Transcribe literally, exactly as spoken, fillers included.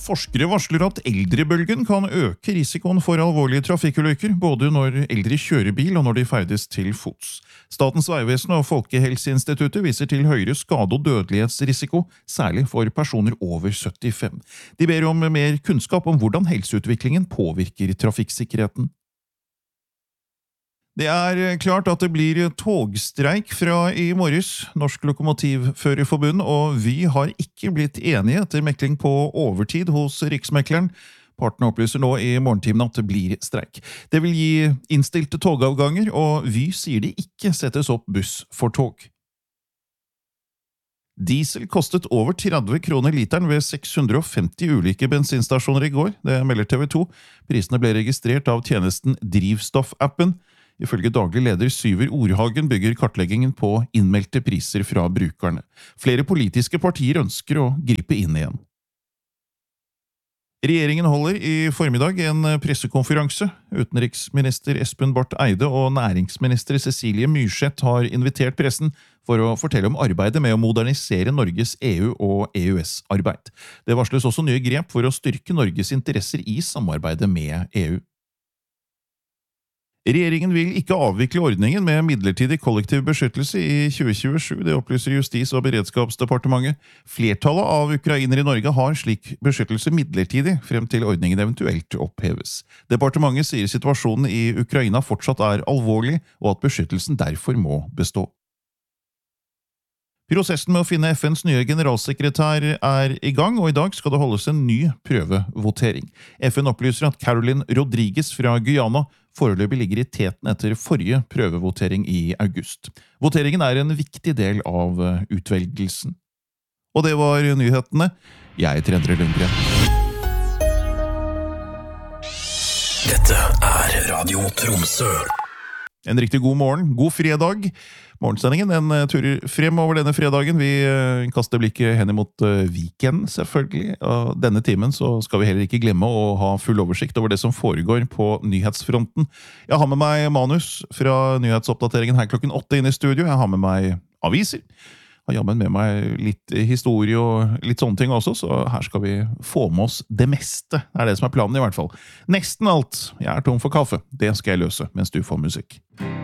Forskere varsler at eldrebølgen kan øke risikoen for alvorlige trafikkulykker, både når eldre kjører bil og når de ferdes til fots. Statens vegvesen og Folkehelseinstituttet viser til høyere skade- og dødelighetsrisiko, særlig for personer over syttifem. De ber om mer kunnskap om hvordan helseutviklingen påvirker trafikksikkerheten. Det er klart at det blir togstreik fra i morges. Norsk Lokomotivførerforbund og Vy har ikke blitt enige etter mekling på overtid hos Riksmekleren. Partene opplyser nå i morgentimene at det blir streik. Det vil gi innstilte togavganger, og Vy sier det ikke settes opp buss for tog. Diesel kostet over tretti kroner literen ved seks hundre og femti ulike bensinstasjoner i går, det melder T V to. Prisene ble registrert av tjenesten Drivstoff-appen. Ifølge daglig leder Syver Orhagen bygger kartleggingen på innmeldte priser fra brukerne. Flere politiske partier ønsker å gripe inn igjen. Regjeringen holder i formiddag en pressekonferanse. Utenriksminister Espen Barth Eide og næringsminister Cecilie Myrseth har invitert pressen for å fortelle om arbeidet med å modernisere Norges E U- og E U S-arbeid. Det varsles også nye grep for å styrke Norges interesser i samarbeidet med E U. Regjeringen vil ikke avvikle ordningen med midlertidig kollektiv beskyttelse i tjue tjuesju, det opplyser Justis- og beredskapsdepartementet. Flertallet av ukrainere i Norge har slik beskyttelse midlertidig frem til ordningen eventuelt oppheves. Departementet sier situasjonen i Ukraina fortsatt er alvorlig, og at beskyttelsen derfor må bestå. Prosessen med å finne F N's nye generalsekretær er i gang, og i dag skal det holdes en ny prøvevotering. F N opplyser at Caroline Rodriguez fra Guyana foreløpig ligger i teten etter forrige prøvevotering i august. Voteringen er en viktig del av utvelgelsen. Og det var nyhetene. Jeg heter Endre Lundgren. Dette er Radio Tromsø. En riktig god morgen, god fredag. Morgensendingen den turer frem over denne fredagen. Vi kaster blikket hen mot Viken, selvfølgelig. Og denne timen så skal vi heller ikke glemme å ha full oversikt over det som foregår på nyhetsfronten. Jeg har med meg manus fra nyhetsoppdateringen her klokken åtte inn i studio. Jeg har med meg aviser. Jeg har jammen med meg litt historie og litt sånne ting også, så her skal vi få med oss det meste. Det er det som er planen i hvert fall. Nesten alt. Jeg er tom for kaffe. Det skal jeg løse mens du får musikk.